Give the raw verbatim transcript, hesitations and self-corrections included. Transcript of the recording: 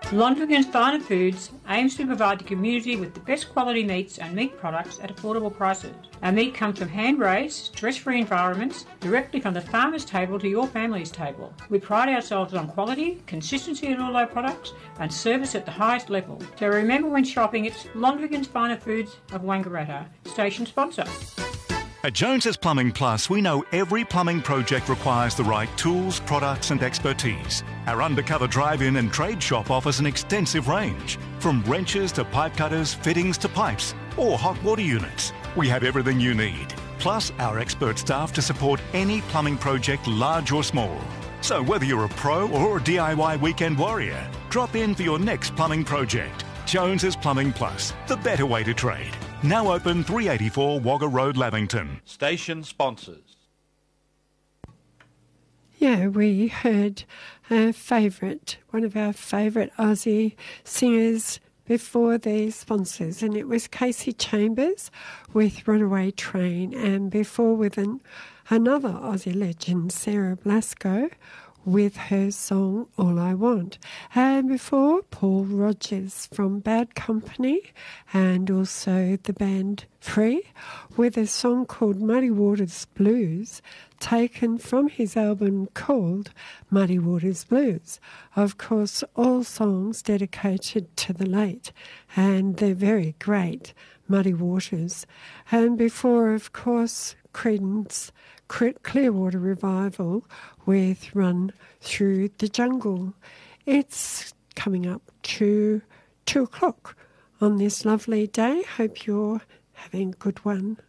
Londragan's Finer Foods aims to provide the community with the best quality meats and meat products at affordable prices. Our meat comes from hand-raised, stress-free environments, directly from the farmer's table to your family's table. We pride ourselves on quality, consistency in all our products, and service at the highest level. So remember when shopping, it's Londragan's Finer Foods of Wangaratta, station sponsor. At Jones's Plumbing Plus, we know every plumbing project requires the right tools, products and expertise. Our undercover drive-in and trade shop offers an extensive range, from wrenches to pipe cutters, fittings to pipes, or hot water units. We have everything you need, plus our expert staff to support any plumbing project, large or small. So whether you're a pro or a D I Y weekend warrior, drop in for your next plumbing project. Jones's Plumbing Plus, the better way to trade. Now open, three eighty-four Wagga Road, Lavington. Station sponsors. Yeah, we heard a favourite, one of our favourite Aussie singers before the sponsors, and it was Casey Chambers with Runaway Train, and before with an, another Aussie legend, Sarah Blasco, with her song All I Want. And before, Paul Rogers from Bad Company, and also the band Free, with a song called Muddy Waters Blues, taken from his album called Muddy Waters Blues. Of course, all songs dedicated to the late, and they're very great, Muddy Waters. And before, of course, Creedence Clearwater Revival with Run Through the Jungle. It's coming up to two o'clock on this lovely day. Hope you're having a good one.